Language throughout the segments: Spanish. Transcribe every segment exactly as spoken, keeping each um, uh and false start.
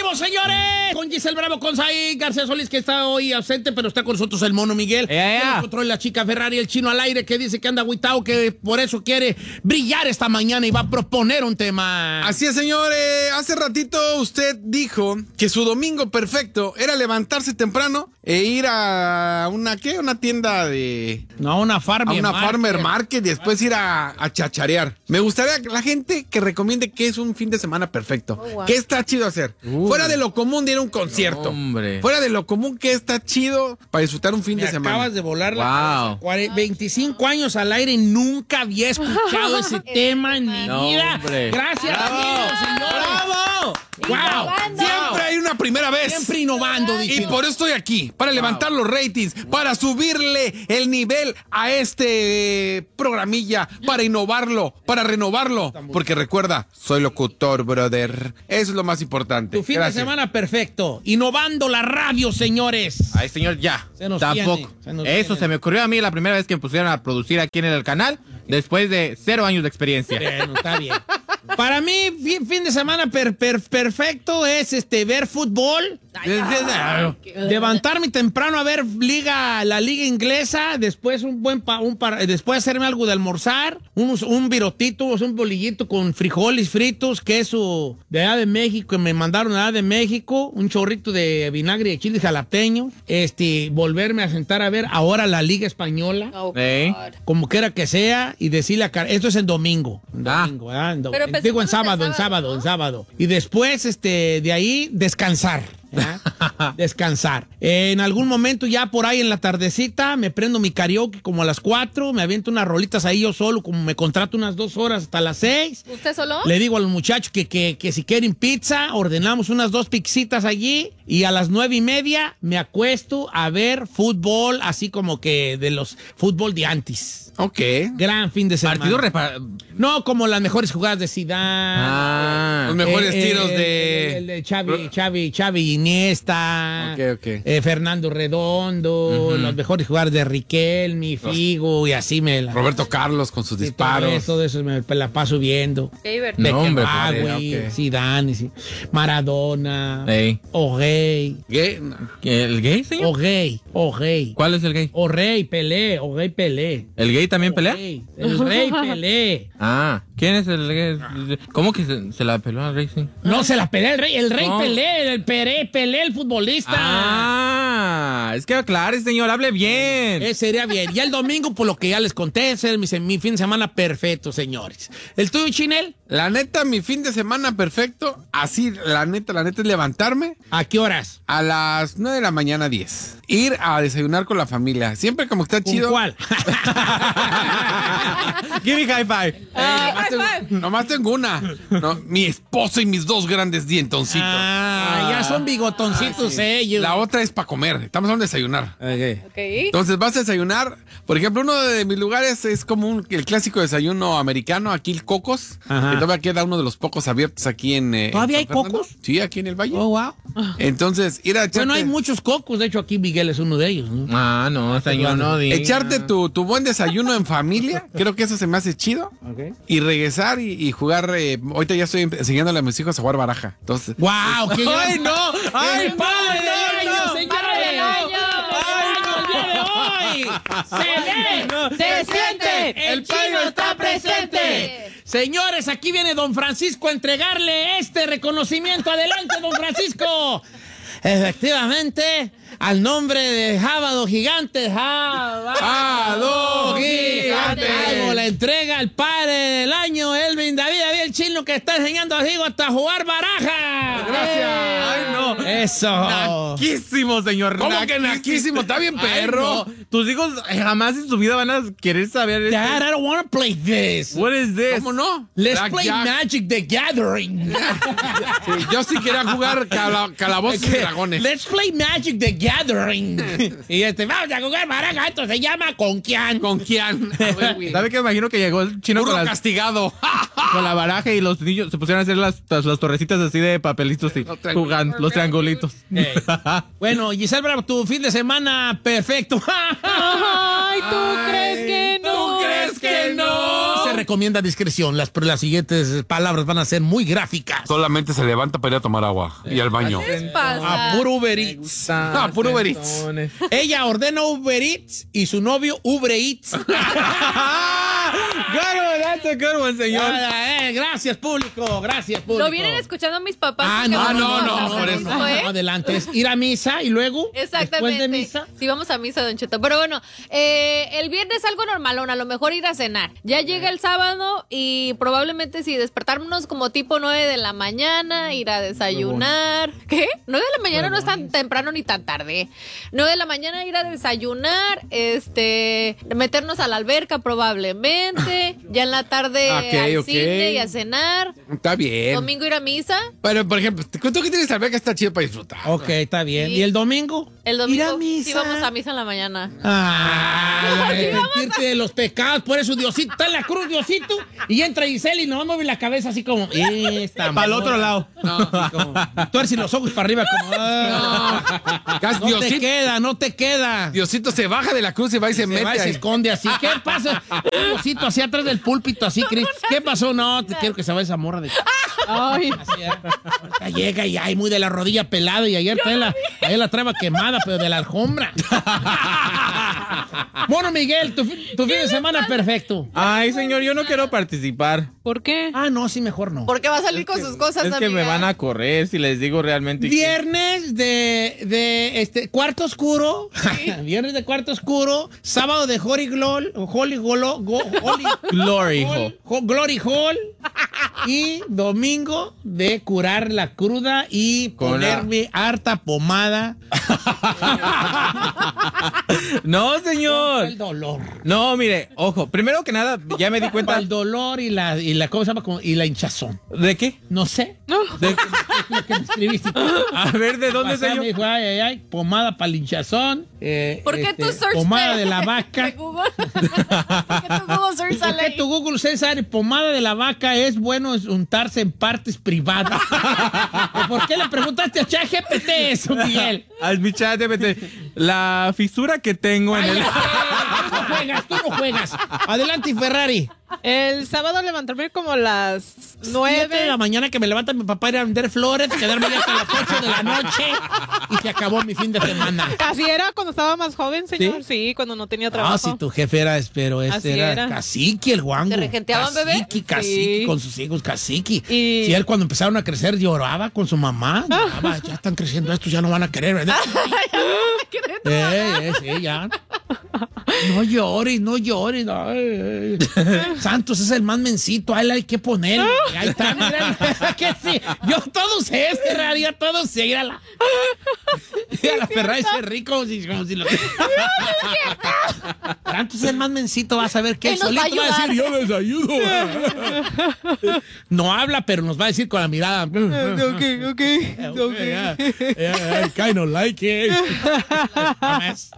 Bravo, señores! Con Giselle Bravo, con Said García Solís, que está hoy ausente, pero está con nosotros el Mono Miguel. Yeah, yeah. El control, la chica Ferrari, el Chino al aire, que dice que anda agüitado, que por eso quiere brillar esta mañana y va a proponer un tema. Así es, señores. Hace ratito usted dijo que su domingo perfecto era levantarse temprano e ir a una, ¿qué? Una tienda de... No, una farmer A una market. farmer market y después ir a, a chacharear. Me gustaría que la gente que recomiende que es un fin de semana perfecto. Oh, wow. ¿Qué está chido hacer? Uh. Fuera de lo común de ir a un concierto. Hombre. Fuera de lo común, ¿qué está chido para disfrutar un fin Me de semana? acabas de volar Wow. la cabeza. veinticinco años al aire y nunca había escuchado ese tema en mi No, vida. hombre. Gracias, Bravo. amigos, señores. ¡Bravo! ¡Wow! Innovando. Siempre hay una primera vez. Siempre innovando, Y dije. por eso estoy aquí, para levantar los ratings, para subirle el nivel a este eh, programilla, para innovarlo, para renovarlo. Porque recuerda, soy locutor, brother. Eso es lo más importante. Tu fin Gracias. de semana perfecto. Innovando la radio, señores. Ay, señor, ya. Se nos Tampoco. tiene, se nos Eso tiene. se me ocurrió a mí la primera vez que me pusieron a producir aquí en el canal, después de cero años de experiencia. Bueno, está bien. Para mí, fin, fin de semana per- per- perfecto es este ver fútbol. Levantarme temprano a ver liga, la liga inglesa, después un buen pa- un par- después hacerme algo de almorzar, un, un virotito, un bolillito con frijoles fritos, queso de allá de México que me mandaron allá de México, un chorrito de vinagre de chile jalapeño, este, volverme a sentar a ver ahora la liga española, Oh, ¿Eh? God. como quiera que sea, y decirle a Car- esto es en domingo, en Ah. domingo, ¿verdad? En do- Pero en- empezamos digo en el sábado, en sábado, sábado, ¿no? en sábado. Y después, este, de ahí, descansar. ¿verdad? Descansar. En algún momento, ya por ahí en la tardecita, me prendo mi karaoke como a las cuatro, me aviento unas rolitas ahí yo solo, como me contrato unas dos horas hasta las seis. ¿Usted solo? Le digo a los muchachos que, que, que si quieren pizza, ordenamos unas dos pixitas allí y a las nueve y media me acuesto a ver fútbol, así como que de los fútbol de antes. Ok. Gran fin de semana. Partido repa... No como las mejores jugadas de Zidane. Ah. Los mejores Eh, tiros eh, de... el de Xavi, Xavi, Xavi Iniesta. Ok, ok. eh, Fernando Redondo. Ujú. Los mejores jugadores de Riquelme, Figo y así me la... Roberto Carlos con sus Sí, disparos. Todo eso, todo eso me la paso viendo. Qué divertido. No, hombre, Beckenbauer, padre, ok. Zidane, sí. Maradona, Ey. O'Reilly, ¿Qué? ¿El gay, señor? O'Reilly, O'Reilly, ¿Cuál es el gay? O'Reilly, Pelé, O'Reilly, Pelé. ¿El gay también pelea? O'Reilly, el rey Pelé. Ah, ¿quién es el gay? ¿Cómo que se, se la peló al rey? Sí? No, se la pelea el rey, el rey No. Pelé, el Pelé, Pelé, el futbolista. Ah, es que aclare, señor, hable bien. Ese sería bien. Ya el domingo, por lo que ya les conté, ese es mi, mi fin de semana perfecto, señores. ¿El tuyo, Chinel? La neta, mi fin de semana perfecto, así, la neta, la neta es levantarme ¿A qué horas? a las nueve de la mañana, diez. Ir a desayunar con la familia. Siempre como está ¿Con chido. cuál? Give me high five. Ay, Nomás high tengo, five. nomás tengo una. No, mi esposo y mis dos grandes dientoncitos. Ah, ya son bigotoncitos ellos. La otra es para comer. Estamos hablando de desayunar. Ok. Entonces vas a desayunar. Por ejemplo, uno de mis lugares es como un- el clásico desayuno americano, aquí el Cocos. Ajá. Que todavía queda uno de los pocos abiertos aquí en. eh, ¿Todavía en hay San Fernando. Cocos? Sí, aquí en el Valle. Oh, wow. Entonces, ir a echarte, Bueno, hay muchos cocos. De hecho, aquí Miguel es uno de ellos, ¿no? Ah, no, señor, no diga. echarte tu, tu buen desayuno en familia. Creo que eso se me hace chido. Ok. Y regresar y, y jugar. eh, ahorita ya estoy enseñándole a mis hijos a jugar baraja. Entonces, ¡Wow! ¡Qué ¡Ay, no! ¡Ay, ¡El padre del no, año, no! señores! ¡Padre del año! ¡El día de hoy! ¡Se ve! ¡Se siente! ¡El chino está presente! Señores, aquí viene don Francisco a entregarle este reconocimiento. ¡Adelante, don Francisco! Efectivamente, al nombre de Jábado Gigante, Jábado Gigante. Hago la entrega al padre del año, Elvin David, David el chino, que está enseñando a Diego hasta jugar baraja. Gracias. ¡Ay, no! Eso. Naquísimo, señor. ¿Cómo que naquísimo? Está bien, Ay, perro. no. Tus hijos jamás en su vida van a querer saber esto. Dad, I don't want to play this. What is this? ¿Cómo no? Let's Black play Jack. Magic the Gathering. Sí, yo sí quería jugar cala- calabozos y dragones. Let's play Magic the Gathering. Y este, vamos a jugar baraja. Esto se llama Conquian. ¿Con quién? A ver, güey. ¿Sabe qué? Me imagino que llegó el chino Puro con, las- castigado. con la baraja y los niños se pusieron a hacer las, las, las torrecitas así de papelitos y Los triangulitos. jugando, los triangulitos. Eh, Bueno, Giselle Bravo, tu fin de semana perfecto. Ay, ¿tú crees que no? ¿Tú crees que no? Se recomienda discreción. Las, las siguientes palabras van a ser muy gráficas. Solamente se levanta para ir a tomar agua y al baño. ¿Qué les pasa? A puro Uber Eats. Ah, puro Uber Eats. Ella ordena Uber Eats y su novio Uber Eats. Claro, that's a good one, señor. Ah, eh, gracias, público. Gracias, público. Lo vienen escuchando mis papás. Ah, porque no, vamos no, a no, San por eso. Francisco, ¿eh? No, adelante. Es ir a misa y luego, Exactamente. después de misa. Sí, vamos a misa, Don Cheto. Pero bueno, eh, el viernes algo normalón, a lo mejor ir a cenar. Ya llega el sábado y probablemente si despertarnos como tipo nueve de la mañana, ir a desayunar. ¿Qué? nueve de la mañana no es tan temprano ni tan tarde. nueve de la mañana ir a desayunar, este, meternos a la alberca probablemente. Ya en la tarde Ok, al ok. cine y a cenar. Está bien. Domingo ir a misa. Pero, por ejemplo, ¿tú que tienes alberca? Está chido para disfrutar. Ok, está bien. Sí. ¿Y el domingo? El Ir a domingo misa. sí vamos a misa en la mañana. Ah, arrepentirte de los pecados. Por eso Diosito está en la cruz, Diosito. Y entra Giselle y nomás mueve la cabeza así como. Esta Para el morra. otro lado. Así como, tuerce los ojos para arriba como. ah. Gas- No te Diosito, queda, no te queda. Diosito se baja de la cruz y va y se, Se mete va y se ahí. esconde así. ¿Qué pasa? Diosito así atrás del púlpito, así, Cris. ¿Qué pasó? No, te quiero que se vaya esa morra de. Ay, Así, ¿eh? Ahorita llega y ay, muy de la rodilla pelada y ayer trae la, ayer la traeba quemada, pero de la alfombra. Bueno, Miguel, tu, fi- tu fin de semana perfecto. Ay, señor, yo no quiero participar. ¿por qué? Ah, no, sí, mejor no. Porque va a salir con sus cosas, Es que me amiga. van a correr si les digo realmente. que- Viernes de, de este cuarto oscuro. Viernes de cuarto oscuro. Sábado de Holy Glol, Holy Golo, go- Holy Glory Hall, Hall. Ho- Glory Hall. Y domingo de curar la cruda y Con la- ponerme harta pomada. No, El señor. dolor. No, mire, ojo. Primero que nada, ya me di cuenta. El dolor y la, y la, ¿cómo se llama? Como- Y la hinchazón. ¿De qué? No sé. De- Lo que me escribiste. A ver, ¿de dónde Pasé, soy yo? me dijo, ay, ay, ay, pomada para el hinchazón. eh, ¿Por qué este, tu search pomada de- de la vaca. de Google? ¿Por qué tu Google search ¿Por sale qué ahí? tu Google César, pomada de la vaca es bueno es untarse en partes privadas? ¿Por qué le preguntaste a ChatGPT eso, Miguel? Al mi chat de B T. La fisura que tengo en Ay, el. ya sé, tú no juegas, tú no juegas. Adelante, Ferrari. El sábado levantarme como las Siete de nueve. la mañana que me levanta mi papá ir a vender flores, quedarme ahí hasta las ocho de la noche y se acabó mi fin de semana. Así era cuando estaba más joven, señor. Sí, cuando no tenía trabajo. Ah, si tu jefe era, pero este Así era, era. cacique el guango. ¿Te regenteaban, bebé? Cacique, cacique, Sí. con sus hijos, cacique. Y- Si él cuando empezaron a crecer lloraba con su mamá. Lloraba, ya están creciendo estos, ya no van a querer, ¿verdad? eh, eh, sí, ya. No llores, no llores. Ay, ay. Santos es el más mencito, a él hay que ponerlo. Ahí está, mira. Que sí. Yo todo sé, Ferrari, yo todo sé. Mírala. Mira, la Ferrari se rico como si, como si lo. Santos es el más mencito, vas a ver que Él nos va a solito va a decir, ayudar. yo les ayudo. No habla, pero nos va a decir con la mirada. Ok, ok. Okay, yeah. Yeah, I kind of like it. Dumbass.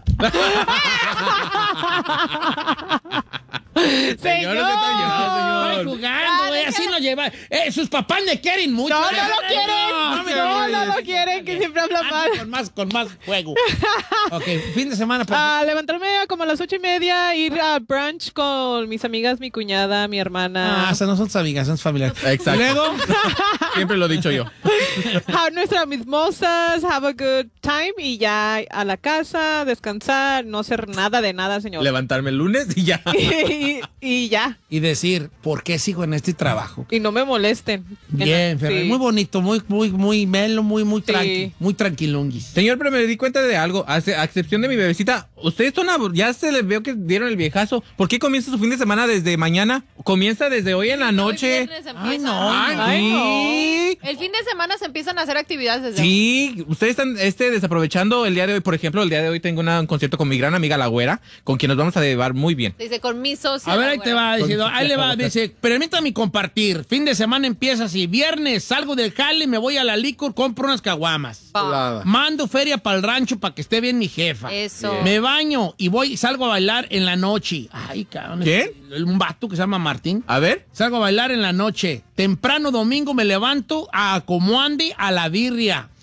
Señor. Estoy jugando, güey, así nos lleva. Eh, sus papás le quieren mucho. No, no eh. lo quieren. No, me- No, no lo quieren, que siempre habla Ah, mal. con más, con más juego. Ok, fin de semana. pues. A levantarme como a las ocho y media, ir a brunch con mis amigas, mi cuñada, mi hermana. Ah, esas no son tus amigas, son familiares. Exacto. Luego, Siempre lo he dicho yo. Have nuestras mimosas, have a good time y ya a la casa, descansar, no hacer nada de nada, señor. Levantarme el lunes y ya. y, y ya. y decir, ¿por qué sigo en este trabajo? Y no me molesten. Bien, Ferrari. Sí. Muy bonito, muy, muy, muy melo, muy, muy Sí. tranqui, muy tranquilonguis. Señor, pero me di cuenta de algo. A a excepción de mi bebecita, ustedes son abur- ya se les veo que dieron el viejazo. ¿Por qué comienza su fin de semana desde mañana? Comienza desde hoy en la Hoy noche. viernes empieza. Ay, no, Ay, Ay, sí. El fin de semana se empiezan a hacer actividades desde Sí, ustedes están este, desaprovechando el día de hoy. Por ejemplo, el día de hoy tengo una- un concierto con mi gran amiga La Güera, con quien nos vamos a llevar muy bien. Dice, con mi socia. A ver, la ahí te güera. va diciendo, ahí le va, dice, permítame compartir. Fin de semana empieza así. Viernes salgo del jale, me voy a la licor, compro unas caguamas. Pa. Mando feria para el rancho para que esté bien mi jefa. Eso. Me baño y voy, salgo a bailar en la noche. Ay, cabrón. ¿Quién? Un vato que se llama Martín. A ver. Salgo a bailar en la noche. Temprano domingo me levanto a como ande a la birria.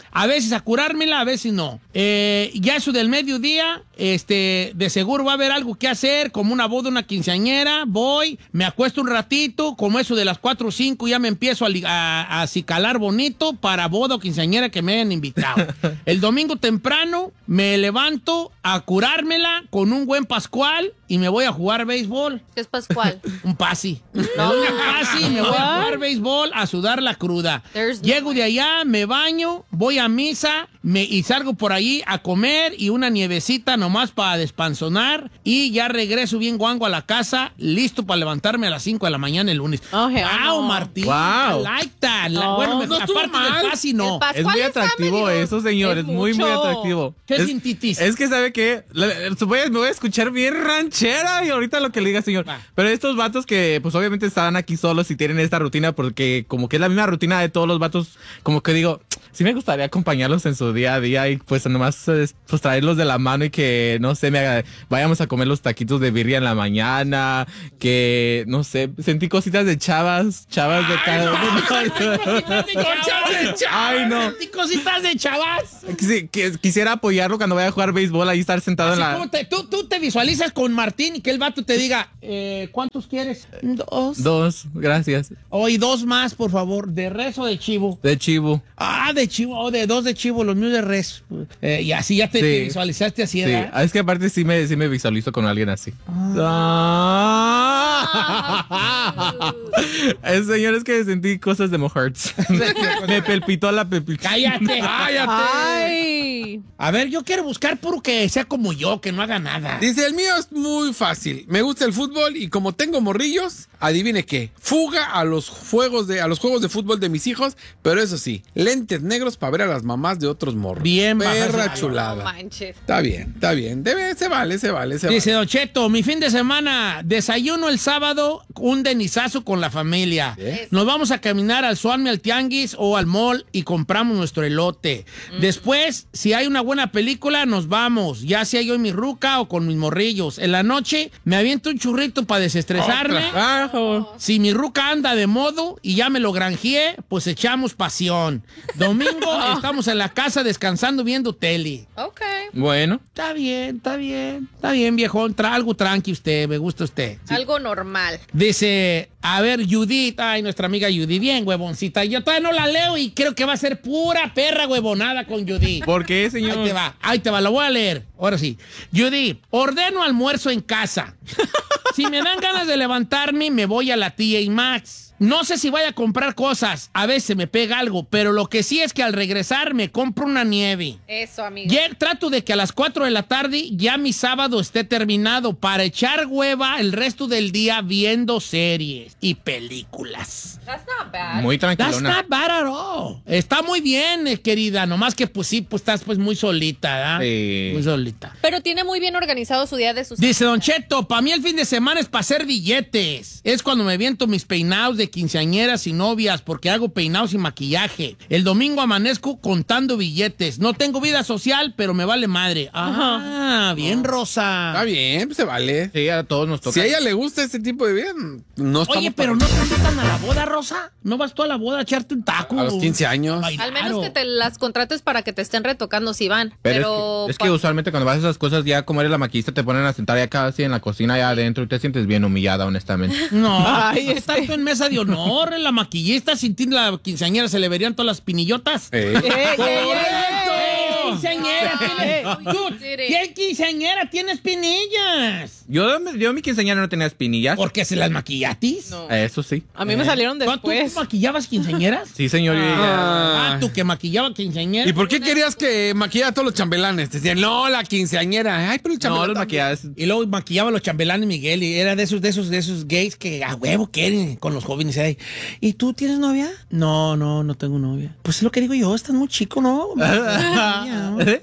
A veces a curármela, a veces no. Eh, ya eso del mediodía, este, de seguro va a haber algo que hacer, como una boda, una quinceañera. Voy, me acuesto un ratito, como eso de las cuatro o cinco, ya me empiezo a, a, a acicalar bonito para boda o quinceañera que me hayan invitado. El domingo temprano me levanto a curármela con un buen Pascual y me voy a jugar béisbol. ¿Qué es Pascual? Un pasi. Me doy un pasi y me voy a jugar béisbol a sudar la cruda. There's no Llego way. de allá, me baño, voy a misa me, y salgo por ahí a comer y una nievecita nomás para despanzonar y ya regreso bien guango a la casa, listo para levantarme a las cinco de la mañana el lunes. Oh, hell wow, no. Martín. Wow. I like that. La- No, bueno, no mejor, estuvo aparte mal. del pasi, no. El Pascual Es muy está atractivo medio- eso, señores. Es Muy, muy mucho. atractivo. ¿Qué es, sintitis? Es que, ¿sabe qué? La- la- voy a- me voy a escuchar bien ranchera y ahorita lo que le diga, señor. Va. Pero estos vatos que, pues, obviamente están aquí solos y tienen esta rutina porque como que es la misma rutina de todos los vatos, como que digo, sí me gustaría acompañarlos en su día a día y, pues, nomás, eh, pues, traerlos de la mano y que, no sé, me haga, vayamos a comer los taquitos de birria en la mañana, que, no sé, sentí cositas de chavas, chavas de cada Cositas de chavas. Ay, no. Y cositas de chavas. Sí, que- quisiera apoyarlo cuando vaya a jugar béisbol, ahí estar sentado Así en la... como te- tú, tú te visualizas con Martín y que el vato te diga, eh, ¿cuántos quieres? Dos. Dos, gracias. Hoy dos más, por favor. ¿De res o de chivo? De chivo. Ah, de chivo, o de dos de chivo, los míos de res. Eh, y así ya te, Sí. te visualizaste así, Sí, ¿verdad? ah, es que aparte sí me, sí me visualizo con alguien así. Ah. El señor, es que sentí cosas de Mohearts. Me palpitó la pepita. Cállate. ¡Cállate! Ay. A ver, yo quiero buscar puro que sea como yo, que no haga nada. Dice, el mío es muy fácil. Me gusta el fútbol y como tengo morrillos, adivine qué. Fuga a los juegos de, a los juegos de fútbol de mis hijos, pero eso sí, lentes negros para ver a las mamás de otros morros. Bien, Perra bajas de- No chulada. manches. Está bien, está bien. Debe, se vale, se vale, se Dice vale. Don Cheto, mi fin de semana, desayuno el sábado, un denizazo con la familia. ¿Eh? Nos vamos a caminar al Suami, al Tianguis o al mall y compramos nuestro elote. Después, si hay una buena película, nos vamos, ya sea yo y mi ruca o con mis morrillos. En la noche, me aviento un churrito para desestresarme. Carajo. Si mi ruca anda de modo y ya me lo granjeé, pues echamos pasión. Domingo estamos en la casa descansando viendo tele. Ok. Bueno. Está bien, está bien, está bien, viejón. Tra algo tranqui usted, me gusta usted. Algo normal. Dice, a ver, Judith, ay, nuestra amiga Judith, bien, huevoncita. Yo todavía no la leo y creo que va a ser pura perra huevonada con Judith. ¿Por qué, Ahí señor? te va, ahí te va, lo voy a leer. Ahora sí. Judith, ordeno almuerzo en casa. Si me dan ganas de levantarme, me voy a la T A Maxx. No sé si vaya a comprar cosas, a veces me pega algo, pero lo que sí es que al regresar me compro una nieve. Eso, amigo. Lle- trato de que a las cuatro de la tarde ya mi sábado esté terminado para echar hueva el resto del día viendo series y películas. That's not bad. Muy That's tranquilona. not bad at all. Está muy bien, eh, querida, nomás que pues sí, pues estás pues muy solita, ¿verdad? Sí. Muy solita. Pero tiene muy bien organizado su día de sus... Dice Don Cheto, para mí el fin de semana es para hacer billetes. Es cuando me viento mis peinados de quinceañeras y novias porque hago peinados y maquillaje. El domingo amanezco contando billetes. No tengo vida social, pero me vale madre. Ah, bien, Rosa. Está bien, pues se vale. Sí, a todos nos toca. Si a ella le gusta este tipo de vida, no estamos Oye, pero para- no te invitan a la boda, Rosa. ¿No vas tú a la boda a echarte un taco? A los quince años. Bailar, Al menos o- que te las contrates para que te estén retocando si van. Pero, Pero, es, que, es que usualmente cuando vas a esas cosas, ya como eres la maquillista, te ponen a sentar ya casi en la cocina, allá adentro, y te sientes bien humillada, honestamente. No, Ay, está tú en mesa de honor, en la maquillista, sin ti la quinceañera se le verían todas las pinillotas. Eh. Ey, ey, ey, ¡Correcto! ey. ¡Quinceañera! Ey. tienes- Tú, ¿qué quinceañera tienes pinillas? Yo, yo mi quinceañera no tenía espinillas. ¿Por qué se las maquillatis? No. Eso sí. A mí me salieron ¿Tú, tú después. maquillabas quinceañeras? Sí, señor. yo ya- Ah, tú que maquillaba quinceañeras. ¿Y por qué querías que maquillara a todos los chambelanes? Te decían, no, la quinceañera. Ay, pero el No, chambelán los también. maquillajes. Y luego maquillaba a los chambelanes Miguel y era de esos, de esos, de esos gays que a huevo quieren con los jóvenes. Ay, ¿y tú tienes novia? No, no, no tengo novia. Pues es lo que digo yo, estás muy chico, ¿no? ¿Eh?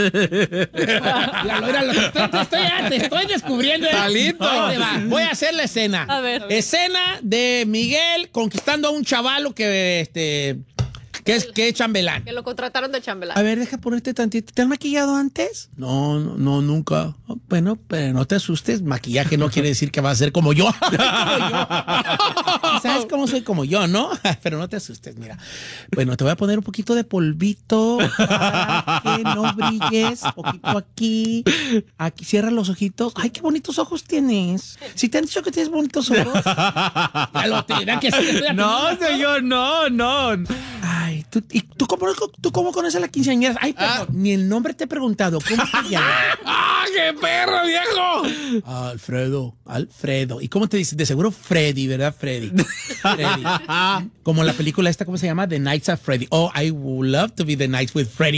La loira, lo- te, te estoy, te estoy descubriendo. ¿eh? Talito. Ahí te va. Voy a hacer la escena. A ver. Escena de Miguel conquistando a un chavalo que, este, ¿Qué es qué chambelán? Que lo contrataron de chambelán. A ver, deja ponerte tantito. ¿Te has maquillado antes? No, no, no, nunca. Bueno, pero no te asustes. Maquillaje no quiere decir que va a ser como yo. Como yo. ¿Sabes cómo soy como yo, no? Pero no te asustes, mira. Bueno, te voy a poner un poquito de polvito para que no brilles. Poquito aquí. Aquí, cierra los ojitos. Ay, qué bonitos ojos tienes. Si te han dicho que tienes bonitos ojos. Ya lo tiran, que sí, No, señor, no, no. Ay, ¿tú, ¿y tú cómo, tú cómo conoces a la quinceañera? Ay, perdón, ah. ni el nombre te he preguntado. ¿Cómo te llamas? ¡Ah, qué perro, viejo! Alfredo, Alfredo. ¿Y cómo te dices? De seguro Freddy, ¿verdad? Freddy. Freddy. Como la película esta, ¿cómo se llama? The Nights of Freddy. Oh, I would love to be the nights with Freddy.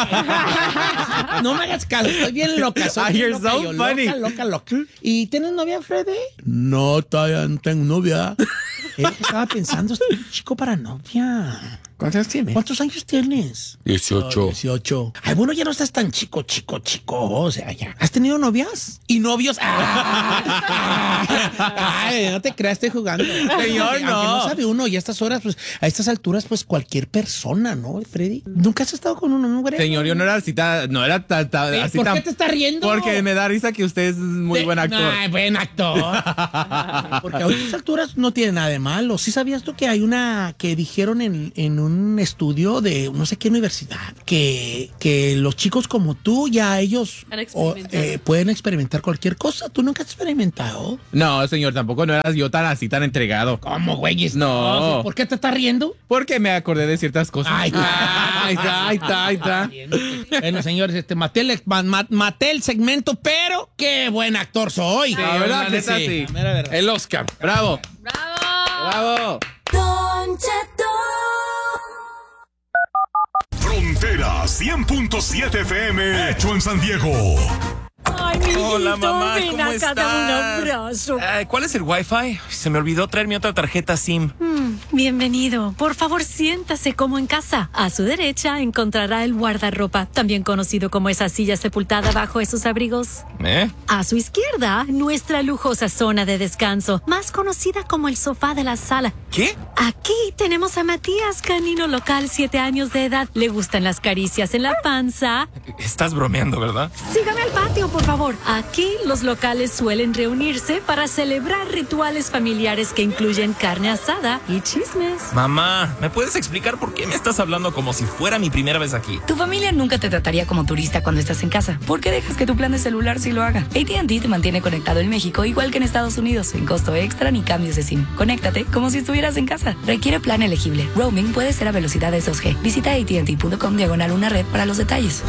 No me hagas caso, estoy bien loca. Soy bien You're loca, so yo, funny. Loca, loca, loca. ¿Y tienes novia, Freddy? No, todavía no tengo novia. Él estaba pensando, estoy un chico para novia. ¿Cuántos años tienes? ¿Cuántos años tienes? dieciocho. Oh, dieciocho. Ay, bueno, ya no estás tan chico, chico, chico. O sea, ya. ¿Has tenido novias? ¿Y novios? Ay, no te creas, estoy jugando. Señor, Aunque no. no sabe uno, y a estas horas, pues, a estas alturas, pues, cualquier persona, ¿no, Freddy? ¿Nunca has estado con un hombre? Señor, yo no era así tan, no era tan, tan- así ¿Por tan- qué te estás riendo? Porque me da risa que usted es muy De- buen actor. Ay, buen actor. Porque a estas alturas no tiene nada de malo. ¿Sí sabías tú que hay una que dijeron en, en un estudio de no sé qué universidad que, que los chicos como tú ya ellos Han o, experimentado. eh, pueden experimentar cualquier cosa? ¿Tú nunca has experimentado? No, señor, tampoco no eras yo tan así, tan entregado. ¿Cómo, güeyes? No. ¿Por qué te estás riendo? Porque me acordé de ciertas cosas. Ay, Ahí está, ahí está, ahí está. Bueno, señores, este, maté, el, ma- ma- maté el segmento, pero qué buen actor soy. La verdad la que neta, sí. sí. La mera verdad. El Oscar. Bravo, ¡Bravo! bravo. Don Cheto. Frontera cien punto siete F M, hecho en San Diego. Ay, mi Hola, hijito, mamá, ven ¿cómo acá, estás? dame un abrazo. Eh, ¿Cuál es el Wi-Fi? Se me olvidó traer mi otra tarjeta SIM. Mm, bienvenido. Por favor, siéntase como en casa. A su derecha encontrará el guardarropa, también conocido como esa silla sepultada bajo esos abrigos. ¿Eh? A su izquierda, nuestra lujosa zona de descanso, más conocida como el sofá de la sala. ¿Qué? Aquí tenemos a Matías, canino local, siete años de edad. Le gustan las caricias en la panza. Estás bromeando, ¿verdad? Sígame al patio, por favor. Aquí los locales suelen reunirse para celebrar rituales familiares que incluyen carne asada y chismes. Mamá, ¿me puedes explicar por qué me estás hablando como si fuera mi primera vez aquí? Tu familia nunca te trataría como turista cuando estás en casa. ¿Por qué dejas que tu plan de celular sí lo haga? A T and T te mantiene conectado en México igual que en Estados Unidos, sin costo extra ni cambios de SIM. Conéctate como si estuvieras en casa. Requiere plan elegible. Roaming puede ser a velocidades dos G. Visita A T and T punto com diagonal una red para los detalles.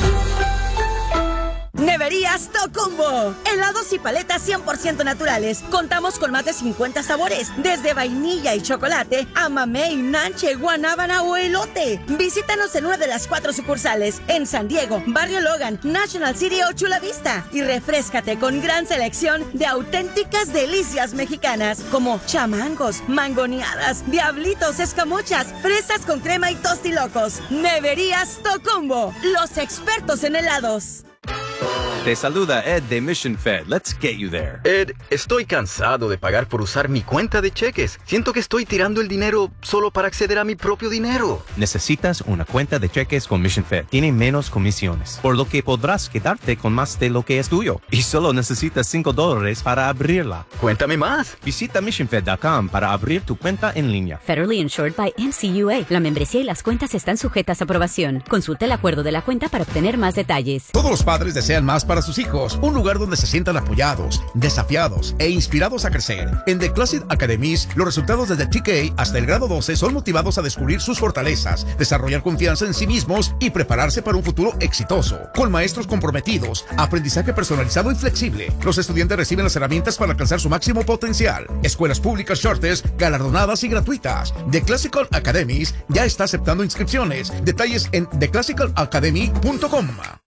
Neverías Tocumbo. Helados y paletas cien por ciento naturales. Contamos con más de cincuenta sabores, desde vainilla y chocolate a mamey, nanche, guanábana o elote. Visítanos en una de las cuatro sucursales, en San Diego, Barrio Logan, National City o Chula Vista. Y refréscate con gran selección de auténticas delicias mexicanas, como chamangos, mangoneadas, diablitos, escamochas, fresas con crema y tostilocos. Neverías Tocumbo, los expertos en helados. Te saluda Ed de Mission Fed. Let's get you there. Ed, estoy cansado de pagar por usar mi cuenta de cheques. Siento que estoy tirando el dinero solo para acceder a mi propio dinero. Necesitas una cuenta de cheques con Mission Fed. Tiene menos comisiones, por lo que podrás quedarte con más de lo que es tuyo. Y solo necesitas cinco dólares para abrirla. Cuéntame más. Visita mission fed punto com para abrir tu cuenta en línea. Federally insured by N C U A. La membresía y las cuentas están sujetas a aprobación. Consulta el acuerdo de la cuenta para obtener más detalles. Todos los padres desean más para sus hijos, un lugar donde se sientan apoyados, desafiados e inspirados a crecer. En The Classic Academies, los resultados desde T K hasta el grado doce son motivados a descubrir sus fortalezas, desarrollar confianza en sí mismos y prepararse para un futuro exitoso. Con maestros comprometidos, aprendizaje personalizado y flexible, los estudiantes reciben las herramientas para alcanzar su máximo potencial. Escuelas públicas Charters, galardonadas y gratuitas. The Classical Academies ya está aceptando inscripciones. Detalles en the classical academy punto com.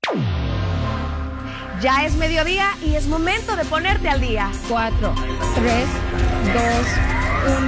Ya es mediodía y es momento de ponerte al día. Cuatro, tres, dos, uno.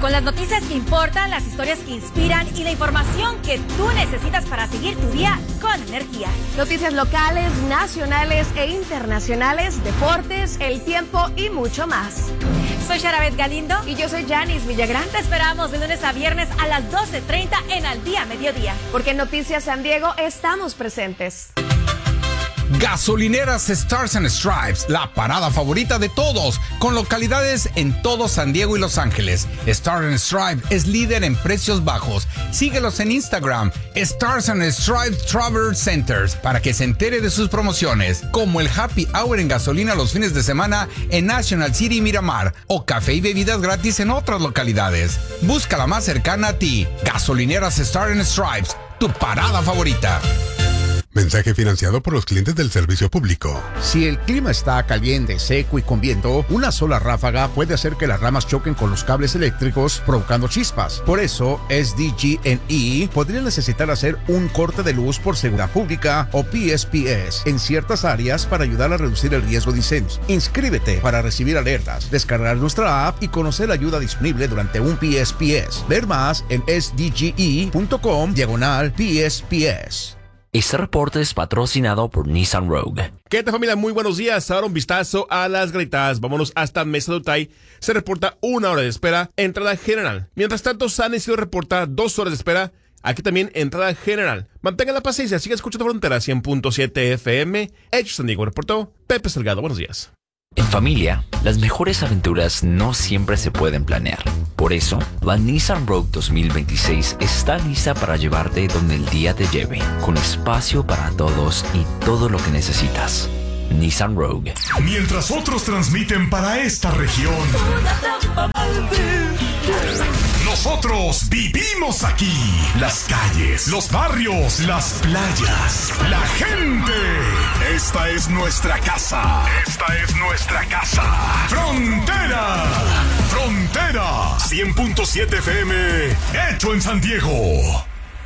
Con las noticias que importan, las historias que inspiran y la información que tú necesitas para seguir tu día con energía. Noticias locales, nacionales e internacionales, deportes, el tiempo y mucho más. Soy Sharabet Galindo. Y yo soy Janice Villagrán. Te esperamos de lunes a viernes a las doce treinta en Al Día Mediodía. Porque en Noticias San Diego estamos presentes. Gasolineras Stars and Stripes, la parada favorita de todos, con localidades en todo San Diego y Los Ángeles. Stars and Stripes es líder en precios bajos. Síguelos en Instagram, Stars and Stripes Travel Centers, para que se entere de sus promociones, como el Happy Hour en gasolina los fines de semana en National City y Miramar, o café y bebidas gratis en otras localidades. Busca la más cercana a ti. Gasolineras Stars and Stripes, tu parada favorita. Mensaje financiado por los clientes del servicio público. Si el clima está caliente, seco y con viento, una sola ráfaga puede hacer que las ramas choquen con los cables eléctricos, provocando chispas. Por eso, S D G and E podría necesitar hacer un corte de luz por seguridad pública o P S P S en ciertas áreas para ayudar a reducir el riesgo de incendios. Inscríbete para recibir alertas, descargar nuestra app y conocer la ayuda disponible durante un P S P S. Ver más en sdge.com diagonal P S P S. Este reporte es patrocinado por Nissan Rogue. ¿Qué tal, familia? Muy buenos días. Ahora un vistazo a las gritadas. Vámonos hasta Mesa de Otay. Se reporta una hora de espera, entrada general. Mientras tanto, San Isidro reporta dos horas de espera. Aquí también entrada general. Mantengan la paciencia. Siga escuchando Frontera cien punto siete F M. Hecho San Diego, reportó Pepe Salgado. Buenos días. En familia, las mejores aventuras no siempre se pueden planear. Por eso, la Nissan Rogue dos mil veintiséis está lista para llevarte donde el día te lleve, con espacio para todos y todo lo que necesitas. Nissan Rogue. Mientras otros transmiten para esta región, nosotros vivimos aquí. Las calles, los barrios, las playas, la gente. Esta es nuestra casa. Esta es nuestra casa. Frontera. Frontera. cien punto siete F M. Hecho en San Diego.